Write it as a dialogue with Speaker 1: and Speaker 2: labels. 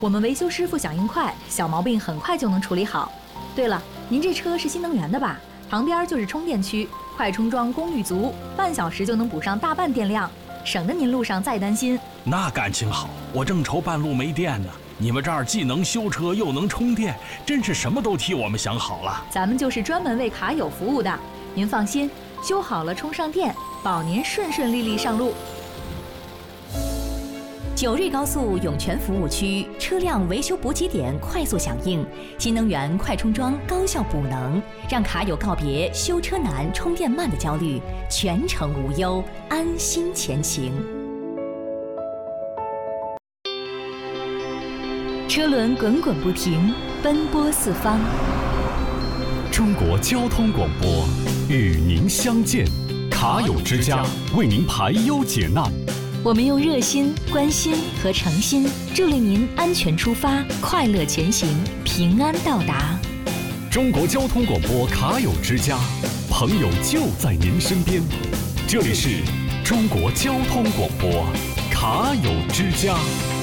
Speaker 1: 我们维修师傅响应快，小毛病很快就能处理好。对了，您这车是新能源的吧？旁边就是充电区，快充桩功率足，半小时就能补上大半电量，省得您路上再担心。
Speaker 2: 那感情好，我正愁半路没电呢。你们这儿既能修车又能充电，真是什么都替我们想好了。
Speaker 1: 咱们就是专门为卡友服务的，您放心，修好了充上电，保您顺顺利利上路。
Speaker 3: 九瑞高速涌泉服务区车辆维修补给点快速响应，新能源快充桩高效补能，让卡友告别修车难、充电慢的焦虑，全程无忧，安心前行。
Speaker 1: 车轮滚滚不停，奔波四方。
Speaker 4: 中国交通广播与您相见，卡友之家为您排忧解难。
Speaker 1: 我们用热心、关心和诚心助力您安全出发，快乐前行，平安到达。
Speaker 4: 中国交通广播卡友之家，朋友就在您身边。这里是中国交通广播卡友之家。